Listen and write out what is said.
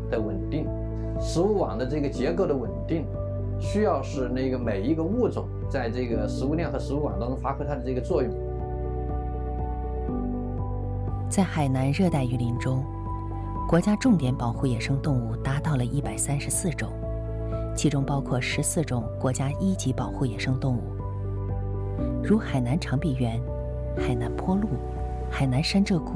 的稳定，食物网的这个结构的稳定，需要是那个每一个物种在这个食物链和食物网当中发挥它的这个作用。 在海南热带雨林中，国家重点保护野生动物达到了134种，其中包括14种国家1级保护野生动物，如海南长臂猿、海南坡鹿、海南山鹧鸪、